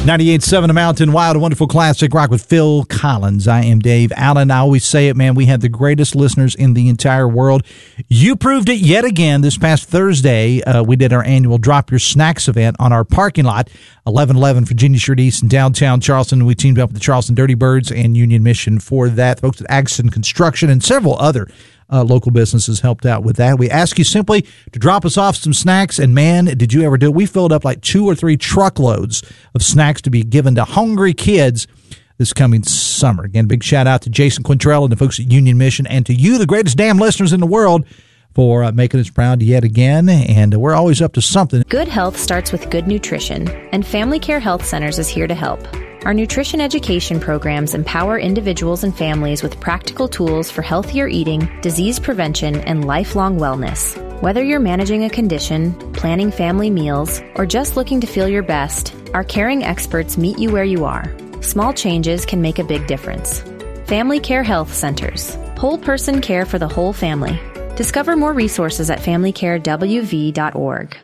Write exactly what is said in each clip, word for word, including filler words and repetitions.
ninety-eight point seven The Mountain, Wild and Wonderful Classic Rock with Phil Collins. I am Dave Allen. I always say it, man, we have the greatest listeners in the entire world. You proved it yet again this past Thursday. Uh, we did our annual Drop Your Snacks event on our parking lot, eleven eleven Virginia Street East in downtown Charleston. We teamed up with the Charleston Dirty Birds and Union Mission for that. Folks at Axon Construction and several other Uh, local businesses helped out with that. We ask you simply to drop us off some snacks, and man, did you ever do it. We filled up like two or three truckloads of snacks to be given to hungry kids this coming summer. Again, big shout out to Jason Quintrell and the folks at Union Mission, and to you, the greatest damn listeners in the world, for uh, making us proud yet again, and uh, we're always up to something. Good health starts with good nutrition, and Family Care Health Centers is here to help. Our nutrition education programs empower individuals and families with practical tools for healthier eating, disease prevention, and lifelong wellness. Whether you're managing a condition, planning family meals, or just looking to feel your best, our caring experts meet you where you are. Small changes can make a big difference. Family Care Health Centers. Whole person care for the whole family. Discover more resources at family care w v dot org.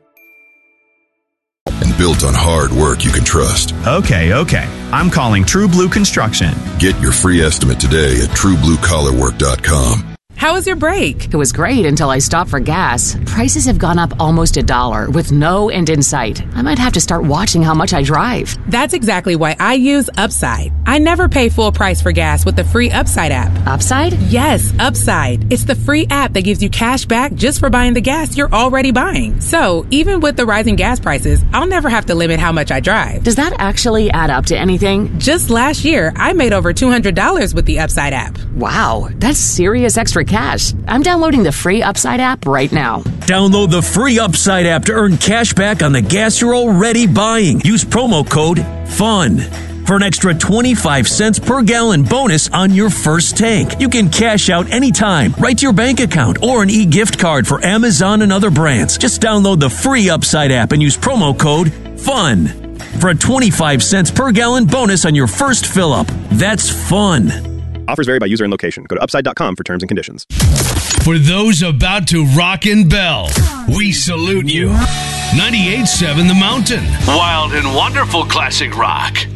And built on hard work you can trust. Okay, okay. I'm calling True Blue Construction. Get your free estimate today at true blue collar work dot com. How was your break? It was great until I stopped for gas. Prices have gone up almost a dollar with no end in sight. I might have to start watching how much I drive. That's exactly why I use Upside. I never pay full price for gas with the free Upside app. Upside? Yes, Upside. It's the free app that gives you cash back just for buying the gas you're already buying. So even with the rising gas prices, I'll never have to limit how much I drive. Does that actually add up to anything? Just last year, I made over two hundred dollars with the Upside app. Wow, that's serious extra cash. I'm downloading the free Upside app right now. Download the free Upside app to earn cash back on the gas you're already buying. Use promo code FUN for an extra twenty-five cents per gallon bonus on your first tank. You can cash out anytime, right to your bank account, or an e-gift card for Amazon and other brands. Just download the free Upside app and use promo code FUN for a twenty-five cents per gallon bonus on your first fill-up. That's fun. Offers vary by user and location. Go to upside dot com for terms and conditions. For those about to rock and bell, we salute you. ninety-eight point seven The Mountain. Wild and wonderful classic rock.